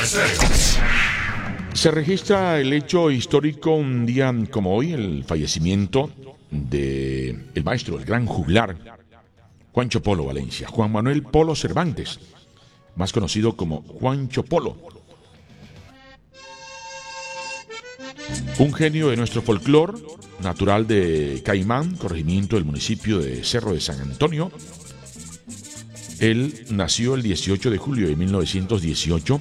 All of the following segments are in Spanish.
Se registra el hecho histórico un día como hoy, el fallecimiento de el maestro, el gran juglar, Juancho Polo Valencia, Juan Manuel Polo Cervantes, más conocido como Juancho Polo. Un genio de nuestro folclore, natural de Caimán, corregimiento del municipio de Cerro de San Antonio. Él nació el 18 de julio de 1918.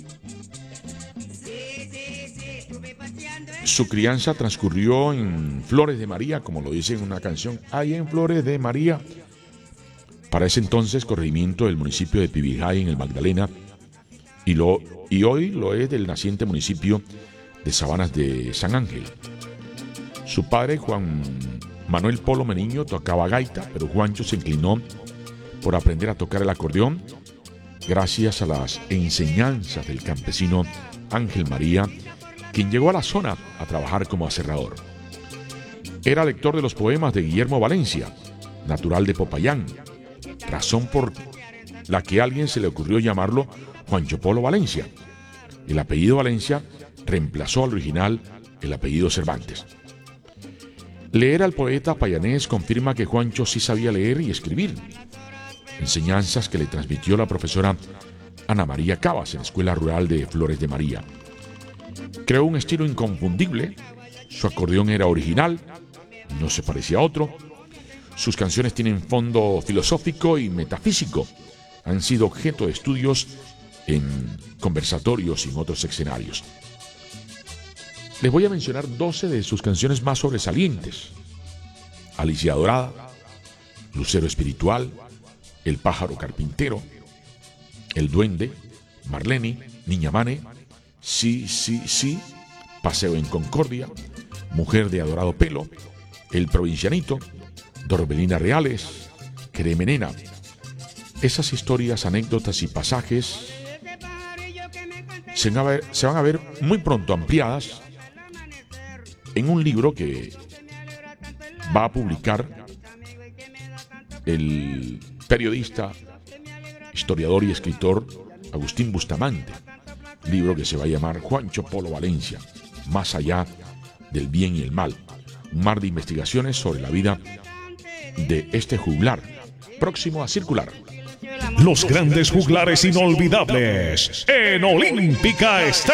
Su crianza transcurrió en Flores de María, como lo dice en una canción, ahí en Flores de María. Para ese entonces, corregimiento del municipio de Pibijay, en el Magdalena, y hoy lo es del naciente municipio de Sabanas de San Ángel. Su padre, Juan Manuel Polo Meniño, tocaba gaita, pero Juancho se inclinó por aprender a tocar el acordeón gracias a las enseñanzas del campesino Ángel María, quien llegó a la zona a trabajar como aserrador. Era lector de los poemas de Guillermo Valencia, natural de Popayán, razón por la que a alguien se le ocurrió llamarlo Juancho Polo Valencia. El apellido Valencia reemplazó al original el apellido Cervantes. Leer al poeta payanés confirma que Juancho sí sabía leer y escribir, enseñanzas que le transmitió la profesora Ana María Cabas en la Escuela Rural de Flores de María. Creó un estilo inconfundible, su acordeón era original, no se parecía a otro, sus canciones tienen fondo filosófico y metafísico, han sido objeto de estudios en conversatorios y en otros escenarios. Les voy a mencionar 12 de sus canciones más sobresalientes: Alicia Dorada, Lucero Espiritual, El Pájaro Carpintero, El Duende, Marlene, Niña Mane, Sí, sí, sí, Paseo en Concordia, Mujer de Adorado Pelo, El Provincianito, Dorbelina Reales, Créeme Nena. Esas historias, anécdotas y pasajes se van a ver muy pronto ampliadas en un libro que va a publicar el periodista, historiador y escritor Agustín Bustamante, libro que se va a llamar Juancho Polo Valencia, más allá del bien y el mal, un mar de investigaciones sobre la vida de este juglar, próximo a circular. Los grandes juglares inolvidables en Olímpica Estéreo.